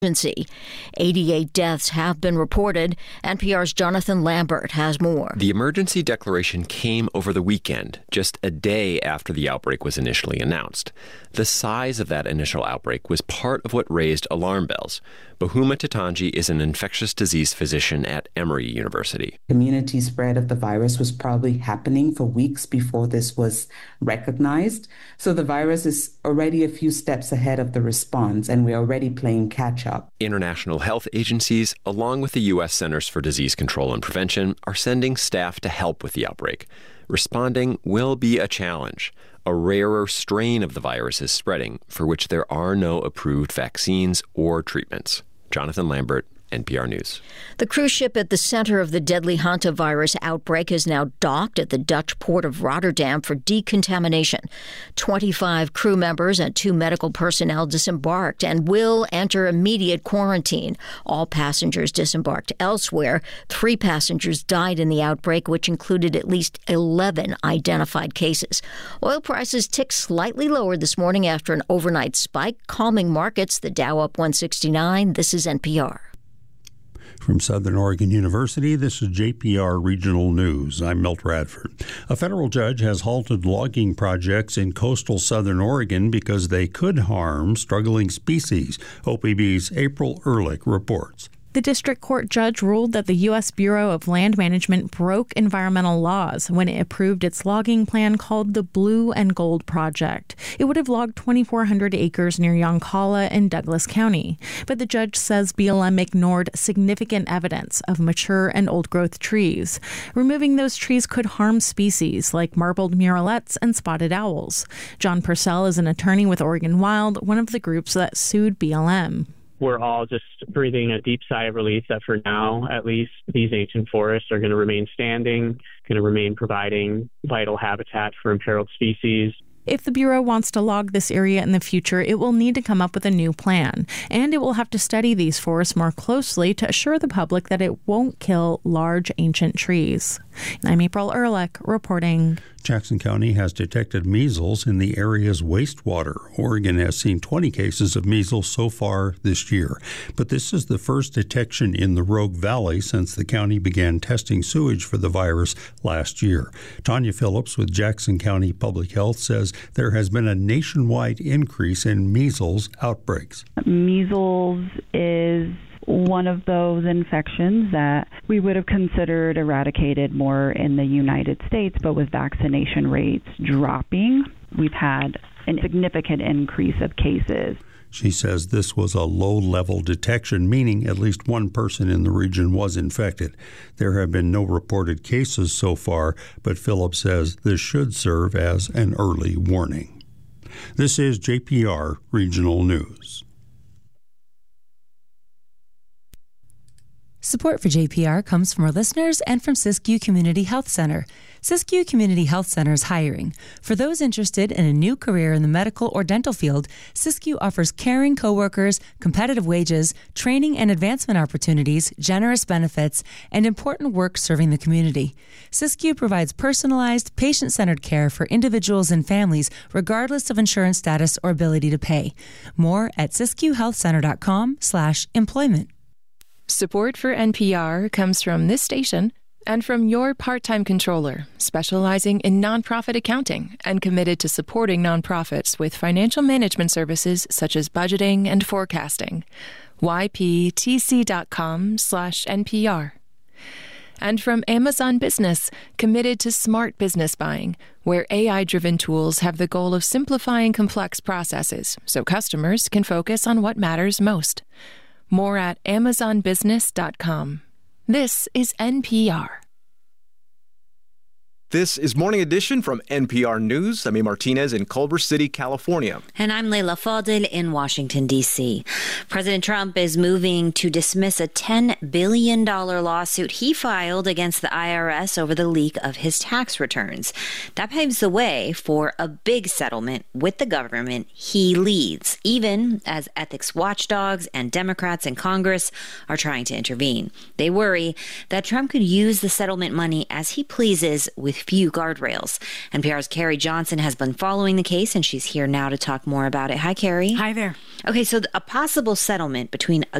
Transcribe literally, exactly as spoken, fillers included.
eighty-eight deaths have been reported. N P R's Jonathan Lambert has more. The emergency declaration came over the weekend, just a day after the outbreak was initially announced. The size of that initial outbreak was part of what raised alarm bells. Bohuma Tatanji is an infectious disease physician at Emory University. Community spread of the virus was probably happening for weeks before this was recognized. So the virus is already a few steps ahead of the response, and we're already playing catch up. International health agencies, along with the U S Centers for Disease Control and Prevention, are sending staff to help with the outbreak. Responding will be a challenge. A rarer strain of the virus is spreading, for which there are no approved vaccines or treatments. Jonathan Lambert, N P R News. The cruise ship at the center of the deadly hantavirus outbreak is now docked at the Dutch port of Rotterdam for decontamination. twenty-five crew members and two medical personnel disembarked and will enter immediate quarantine. All passengers disembarked elsewhere. Three passengers died in the outbreak, which included at least eleven identified cases. Oil prices ticked slightly lower this morning after an overnight spike, calming markets. The Dow up one sixty-nine. This is N P R. From Southern Oregon University, this is J P R Regional News. I'm Milt Radford. A federal judge has halted logging projects in coastal Southern Oregon because they could harm struggling species. O P B's April Ehrlich reports. The district court judge ruled that the U S Bureau of Land Management broke environmental laws when it approved its logging plan called the Blue and Gold Project. It would have logged twenty-four hundred acres near Yoncalla in Douglas County. But the judge says B L M ignored significant evidence of mature and old-growth trees. Removing those trees could harm species like marbled murrelets and spotted owls. John Purcell is an attorney with Oregon Wild, one of the groups that sued B L M. We're all just breathing a deep sigh of relief that for now, at least, these ancient forests are going to remain standing, going to remain providing vital habitat for imperiled species. If the Bureau wants to log this area in the future, it will need to come up with a new plan, and it will have to study these forests more closely to assure the public that it won't kill large ancient trees. I'm April Ehrlich reporting. Jackson County has detected measles in the area's wastewater. Oregon has seen twenty cases of measles so far this year. But this is the first detection in the Rogue Valley since the county began testing sewage for the virus last year. Tanya Phillips with Jackson County Public Health says there has been a nationwide increase in measles outbreaks. Measles is one of those infections that we would have considered eradicated more in the United States, but with vaccination rates dropping, we've had a significant increase of cases. She says this was a low-level detection, meaning at least one person in the region was infected. There have been no reported cases so far, but Phillips says this should serve as an early warning. This is J P R Regional News. Support for J P R comes from our listeners and from Siskiyou Community Health Center. Siskiyou Community Health Center is hiring. For those interested in a new career in the medical or dental field, Siskiyou offers caring coworkers, competitive wages, training and advancement opportunities, generous benefits, and important work serving the community. Siskiyou provides personalized, patient-centered care for individuals and families, regardless of insurance status or ability to pay. More at siskiyou health center dot com slash employment. Support for N P R comes from this station and from your part-time controller, specializing in nonprofit accounting and committed to supporting nonprofits with financial management services such as budgeting and forecasting. y p t c dot com slash N P R. And from Amazon Business, committed to smart business buying, where A I-driven tools have the goal of simplifying complex processes so customers can focus on what matters most. More at amazon business dot com. This is N P R. This is Morning Edition from N P R News. I'm A. Martinez in Culver City, California. And I'm Leila Fadel in Washington, D C President Trump is moving to dismiss a ten billion dollars lawsuit he filed against the I R S over the leak of his tax returns. That paves the way for a big settlement with the government he leads, even as ethics watchdogs and Democrats in Congress are trying to intervene. They worry that Trump could use the settlement money as he pleases with few guardrails. N P R's Carrie Johnson has been following the case, and she's here now to talk more about it. Hi, Carrie. Hi there. Okay, so a possible settlement between a